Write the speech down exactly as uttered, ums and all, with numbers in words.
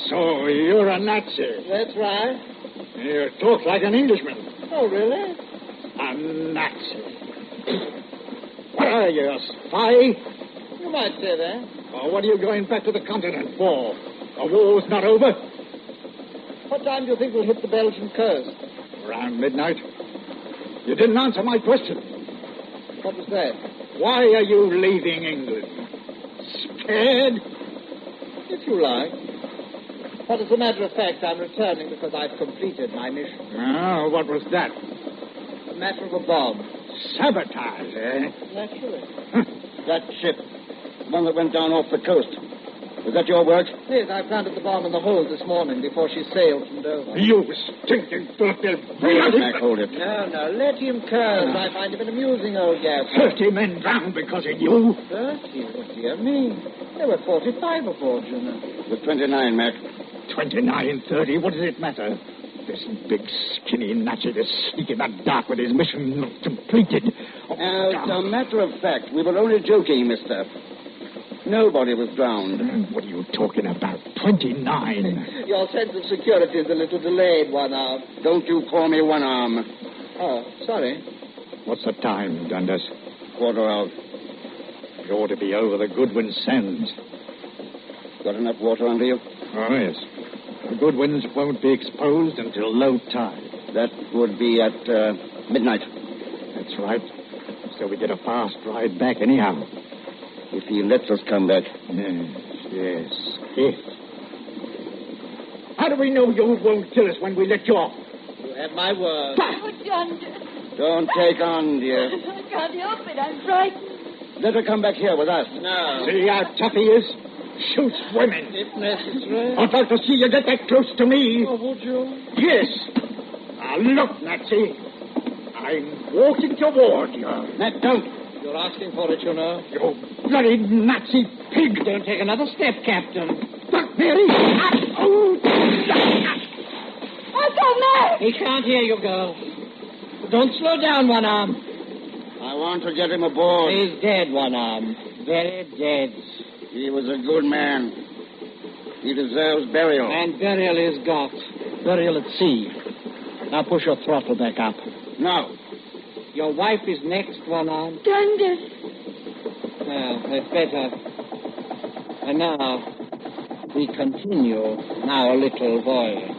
So you're a Nazi. That's right. You talk like an Englishman. Oh, really? A Nazi. What are you, a spy? You might say that. Or what are you going back to the continent for? The war's not over. What time do you think we'll hit the Belgian coast? Around midnight. You didn't answer my question. What was that? Why are you leaving England? Scared? If you like. But as a matter of fact, I'm returning because I've completed my mission. Oh, what was that? A matter of a bomb. Sabotage, eh? Naturally. That ship, the one that went down off the coast. Was that your work? Yes, I planted the bomb in the hold this morning before she sailed from Dover. You stinking filthy... Hold it, Mac, hold it. No, no, let him curse. I find him an amusing old gaffer. Thirty men drowned because of you. Thirty? What do you mean? There were forty-five aboard, you know. It was twenty-nine, Mac. Twenty-nine, thirty, what does it matter? This big, skinny Nazi is sneaking in the dark with his mission not completed. Oh, As a matter of fact, we were only joking, mister. Nobody was drowned. What are you talking about? Twenty-nine. Your sense of security is a little delayed, one arm. Don't you call me one arm. Oh, sorry. What's the time, Dundas? Quarter of. You ought to be over the Goodwin Sands. Got enough water under you? Oh, yes. The Goodwins won't be exposed until low tide. That would be at uh, midnight. That's right. So we get a fast ride back anyhow. If he lets us come back. Yes, yes, if. How do we know you won't kill us when we let you off? You have my word. Oh, John. Don't take on, dear. I can't help it. I'm frightened. Let her come back here with us. No. See how tough he is? Shoots women. If necessary. I'd like to see you get that close to me. Oh, would you? Yes. Now, look, Nazi. I'm walking toward you. Mac, don't. You're asking for it, you know. You bloody Nazi pig. Don't take another step, Captain. Look, Mary. Oh. Uncle Mac! He can't hear you, girl. Don't slow down, one arm. I want to get him aboard. He's dead, one arm. Very dead. He was a good man. He deserves burial. And burial is got. Burial at sea. Now push your throttle back up. No. Your wife is next, one arm. Dundas. Well, that's better. And now, we continue our little voyage.